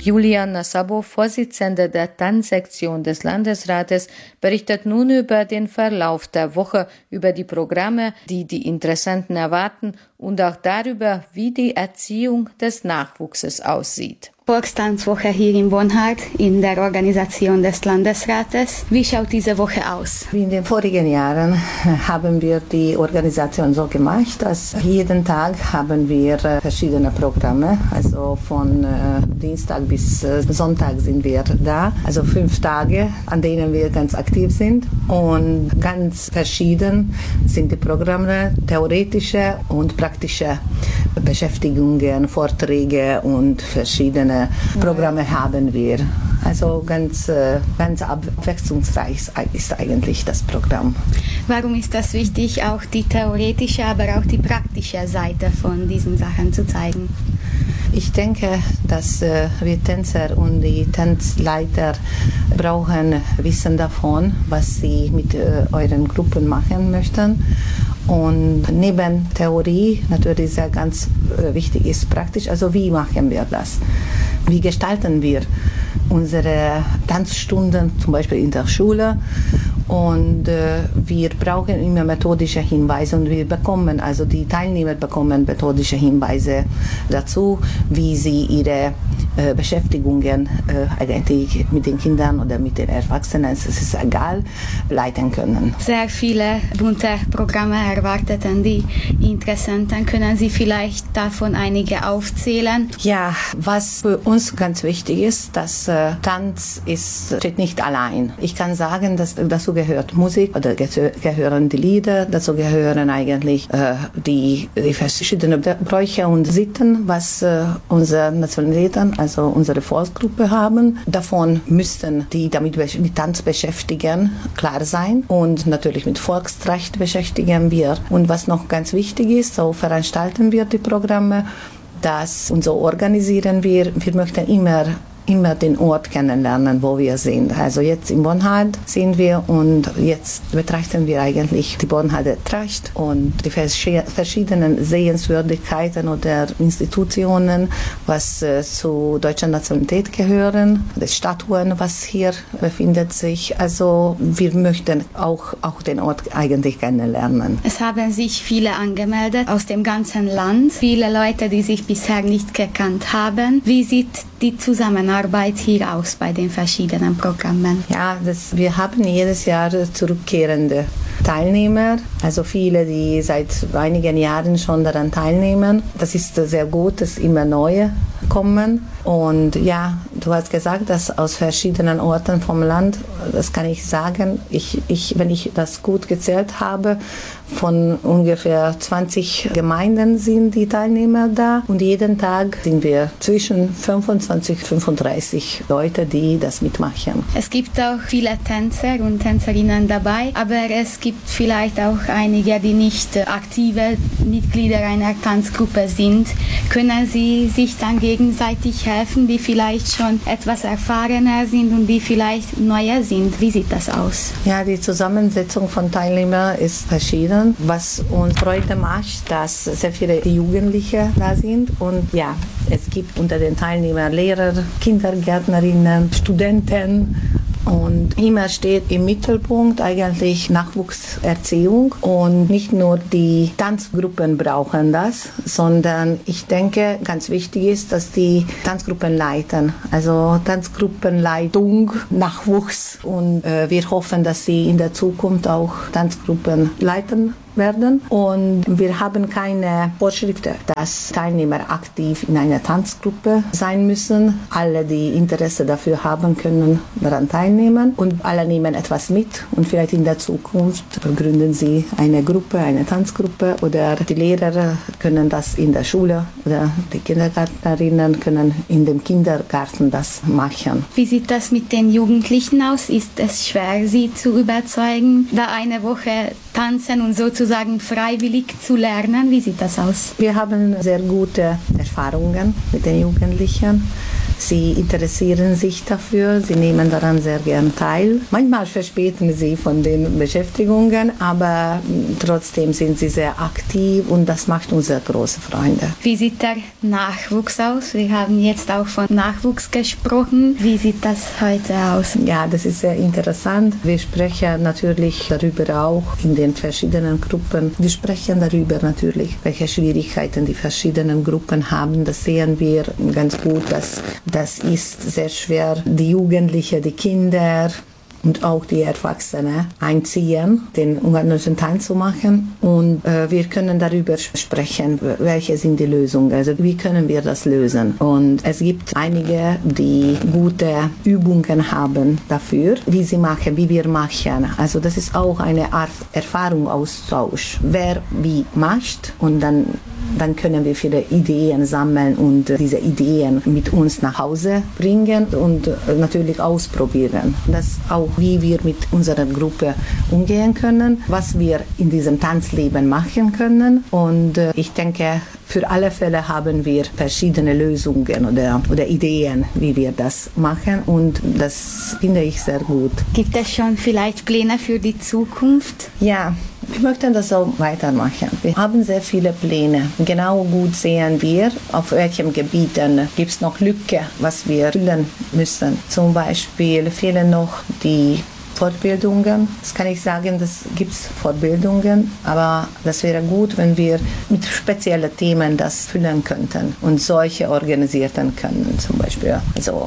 Julian Nasabo, Vorsitzender der Tanzsektion des Landesrates, berichtet nun über den Verlauf der Woche, über die Programme, die die Interessenten erwarten und auch darüber, wie die Erziehung des Nachwuchses aussieht. Volkstanzwoche hier in Bonhard in der Organisation des Landesrates. Wie schaut diese Woche aus? Wie in den vorigen Jahren haben wir die Organisation so gemacht, dass jeden Tag haben wir verschiedene Programme. Also von Dienstag bis Sonntag sind wir da. Also 5 Tage, an denen wir ganz aktiv sind. Und ganz verschieden sind die Programme, theoretische und praktische Beschäftigungen, Vorträge und verschiedene Programme haben wir. Also ganz abwechslungsreich ist eigentlich das Programm. Warum ist das wichtig, auch die theoretische, aber auch die praktische Seite von diesen Sachen zu zeigen? Ich denke, dass wir Tänzer und die Tanzleiter brauchen Wissen davon, was sie mit euren Gruppen machen möchten. Und neben Theorie natürlich sehr ganz wichtig ist praktisch, also wie machen wir das? Wie gestalten wir unsere Tanzstunden, zum Beispiel in der Schule? Und wir brauchen immer methodische Hinweise und wir bekommen, also die Teilnehmer bekommen methodische Hinweise dazu, wie sie ihre Beschäftigungen eigentlich mit den Kindern oder mit den Erwachsenen, es ist egal, leiten können. Sehr viele bunte Programme erwarteten die Interessenten. Können Sie vielleicht davon einige aufzählen? Ja, was für uns ganz wichtig ist, dass Tanz steht nicht allein. Ich kann sagen, dass dazu gehört Musik oder gehören die Lieder, dazu gehören eigentlich die verschiedenen Bräuche und Sitten, was unsere Nationalitäten, also unsere Volksgruppe haben. Davon müssten die damit mit Tanz beschäftigen, klar sein. Und natürlich mit Volksrecht beschäftigen wir. Und was noch ganz wichtig ist, so veranstalten wir die Programme, und so organisieren wir. Wir möchten immer den Ort kennenlernen, wo wir sind. Also jetzt in Bonhard sind wir und jetzt betrachten wir eigentlich die Bonharder Tracht und die verschiedenen Sehenswürdigkeiten oder Institutionen, was zu deutscher Nationalität gehören, die Statuen, was hier befindet sich. Also wir möchten auch den Ort eigentlich kennenlernen. Es haben sich viele angemeldet aus dem ganzen Land, viele Leute, die sich bisher nicht gekannt haben. Wie sieht die Zusammenarbeit hier aus bei den verschiedenen Programmen? Ja, wir haben jedes Jahr zurückkehrende Teilnehmer, also viele, die seit einigen Jahren schon daran teilnehmen. Das ist sehr gut, dass immer neue kommen. Und ja, du hast gesagt, dass aus verschiedenen Orten vom Land, das kann ich sagen, wenn ich das gut gezählt habe, von ungefähr 20 Gemeinden sind die Teilnehmer da und jeden Tag sind wir zwischen 25 und 35 Leute, die das mitmachen. Es gibt auch viele Tänzer und Tänzerinnen dabei, aber es gibt vielleicht auch einige, die nicht aktive Mitglieder einer Tanzgruppe sind. Können Sie sich dann gegenseitig helfen, die vielleicht schon etwas erfahrener sind und die vielleicht neuer sind? Wie sieht das aus? Ja, die Zusammensetzung von Teilnehmern ist verschieden. Was uns Freude macht, dass sehr viele Jugendliche da sind und ja, es gibt unter den Teilnehmern Lehrer, Kindergärtnerinnen, Studenten. Und immer steht im Mittelpunkt eigentlich Nachwuchserziehung und nicht nur die Tanzgruppen brauchen das, sondern ich denke, ganz wichtig ist, dass die Tanzgruppen leiten, also Tanzgruppenleitung, Nachwuchs und wir hoffen, dass sie in der Zukunft auch Tanzgruppen leiten werden. Und wir haben keine Vorschriften, dass Teilnehmer aktiv in einer Tanzgruppe sein müssen. Alle, die Interesse dafür haben, können daran teilnehmen und alle nehmen etwas mit und vielleicht in der Zukunft gründen sie eine Gruppe, eine Tanzgruppe oder die Lehrer können das in der Schule oder die Kindergärtnerinnen können in dem Kindergarten das machen. Wie sieht das mit den Jugendlichen aus? Ist es schwer, sie zu überzeugen, da eine Woche tanzen und sozusagen freiwillig zu lernen? Wie sieht das aus? Wir haben sehr gute Erfahrungen mit den Jugendlichen. Sie interessieren sich dafür, sie nehmen daran sehr gern teil. Manchmal verspäten sie von den Beschäftigungen, aber trotzdem sind sie sehr aktiv und das macht uns sehr große Freude. Wie sieht der Nachwuchs aus? Wir haben jetzt auch von Nachwuchs gesprochen. Wie sieht das heute aus? Ja, das ist sehr interessant. Wir sprechen natürlich darüber auch in den verschiedenen Gruppen. Wir sprechen darüber natürlich, welche Schwierigkeiten die verschiedenen Gruppen haben. Das sehen wir ganz gut, dass das ist sehr schwer, die Jugendlichen, die Kinder und auch die Erwachsenen einziehen, den ungarischen Tanz zu machen. Und wir können darüber sprechen, welche sind die Lösungen, also wie können wir das lösen. Und es gibt einige, die gute Übungen haben dafür, wie sie machen, wie wir machen. Also das ist auch eine Art Erfahrungsaustausch, wer wie macht und dann können wir viele Ideen sammeln und diese Ideen mit uns nach Hause bringen und natürlich ausprobieren. Das auch, wie wir mit unserer Gruppe umgehen können, was wir in diesem Tanzleben machen können. Und ich denke, für alle Fälle haben wir verschiedene Lösungen oder Ideen, wie wir das machen und das finde ich sehr gut. Gibt es schon vielleicht Pläne für die Zukunft? Ja, wir möchten das auch weitermachen. Wir haben sehr viele Pläne. Genau gut sehen wir, auf welchen Gebieten gibt es noch Lücke, was wir füllen müssen. Zum Beispiel fehlen noch die Fortbildungen. Das kann ich sagen, das gibt es Fortbildungen, aber das wäre gut, wenn wir mit speziellen Themen das füllen könnten und solche organisieren können. Zum Beispiel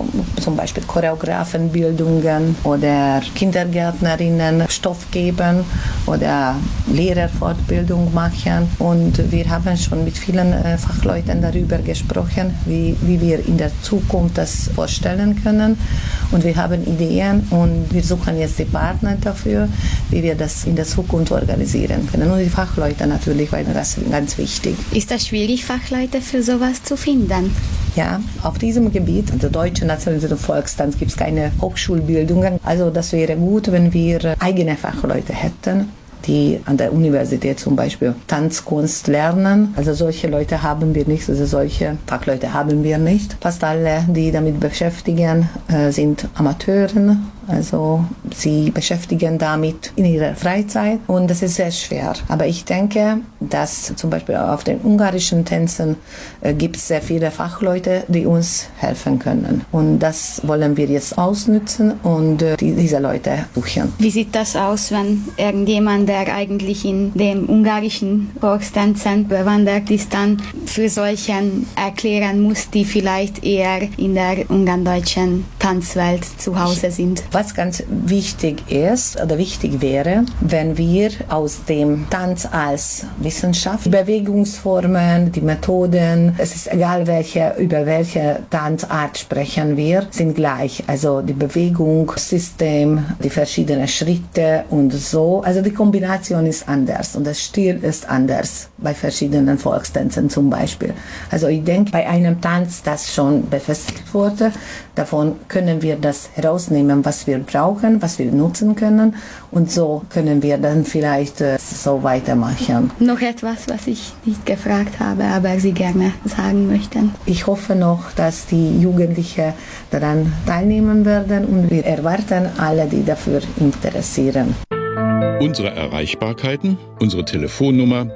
Choreografenbildungen oder Kindergärtnerinnen Stoff geben oder Lehrerfortbildung machen. Und wir haben schon mit vielen Fachleuten darüber gesprochen, wie wir in der Zukunft das vorstellen können. Und wir haben Ideen und wir suchen jetzt die Partner dafür, wie wir das in der Zukunft organisieren können. Und die Fachleute natürlich, weil das ist ganz wichtig. Ist das schwierig, Fachleute für sowas zu finden? Ja, auf diesem Gebiet, der deutsche nationalisierten Volkstanz, gibt es keine Hochschulbildungen. Also das wäre gut, wenn wir eigene Fachleute hätten, die an der Universität zum Beispiel Tanzkunst lernen. Also solche Leute haben wir nicht, also solche Fachleute haben wir nicht. Fast alle, die damit beschäftigen, sind Amateuren. Also sie beschäftigen damit in ihrer Freizeit und das ist sehr schwer. Aber ich denke, dass zum Beispiel auf den ungarischen Tänzen gibt es sehr viele Fachleute, die uns helfen können. Und das wollen wir jetzt ausnutzen und diese Leute suchen. Wie sieht das aus, wenn irgendjemand, der eigentlich in den ungarischen Volkstänzen bewandert ist, dann für solchen erklären muss, die vielleicht eher in der ungardeutschen Tanzwelt zu Hause sind? Was ganz wichtig ist oder wichtig wäre, wenn wir aus dem Tanz als Wissenschaft, die Bewegungsformen, die Methoden, es ist egal über welche Tanzart sprechen wir, sind gleich. Also die Bewegungssystem, die verschiedenen Schritte und so. Also die Kombination ist anders und der Stil ist anders bei verschiedenen Volkstänzen zum Beispiel. Also ich denke, bei einem Tanz, das schon befestigt wurde, davon können wir das herausnehmen, was wir brauchen, was wir nutzen können und so können wir dann vielleicht so weitermachen. Noch etwas, was ich nicht gefragt habe, aber Sie gerne sagen möchten? Ich hoffe noch, dass die Jugendlichen daran teilnehmen werden und wir erwarten alle, die dafür interessieren. Unsere Erreichbarkeiten, unsere Telefonnummer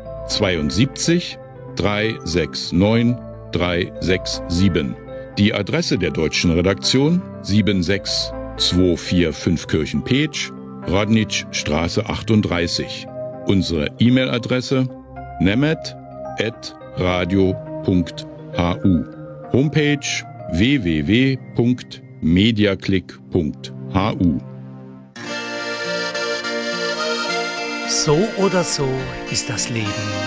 72 369 367. Die Adresse der deutschen Redaktion 76245 Kirchen-Petsch, Radničstraße 38. Unsere E-Mail-Adresse nemet@radio.hu. Homepage www.mediaclick.hu. So oder so ist das Leben.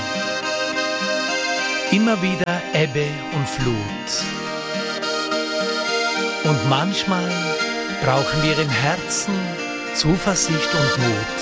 Immer wieder Ebbe und Flut. Und manchmal brauchen wir im Herzen Zuversicht und Mut.